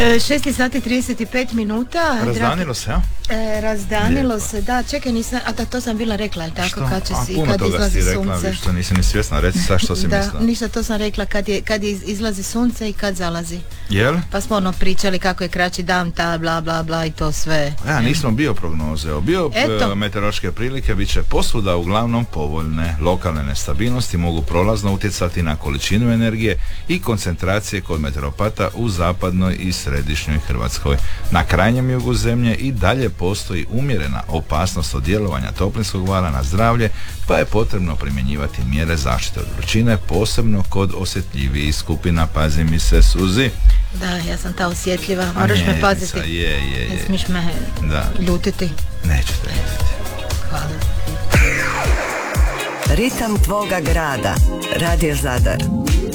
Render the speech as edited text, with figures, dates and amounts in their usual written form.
6 sati 35 minuta. Razdanilo se, a? Razdanilo se, da, čekaj, nisam, to sam bila rekla, tako, što? kad će si, Puno kad toga izlazi si rekla, sunce. što nisi ni svjesna, reci sad što si mislila. Ništa, to sam rekla, kad izlazi sunce i kad zalazi. Jel? Pa smo pričali kako je kraći dan, ta bla bla bla i to sve. Nismo bioprognoze, meteorološke prilike bit će posvuda uglavnom povoljne. Lokalne nestabilnosti mogu prolazno utjecati na količinu energije i koncentracije kod meteoropata u zapadnoj i središnjoj Hrvatskoj. Na krajnjem jugu zemlje i dalje postoji umjerena opasnost od djelovanja toplinskog vala na zdravlje, pa je potrebno primjenjivati mjere zaštite od vrućine, posebno kod osjetljivijih skupina. Pazi mi se, Suzi. Da, ja sam ta osjetljiva, moraš me paziti. Ne smiješ me ljutiti. Neću te ljutiti. Hvala. Ritam tvoga grada. Radio Zadar.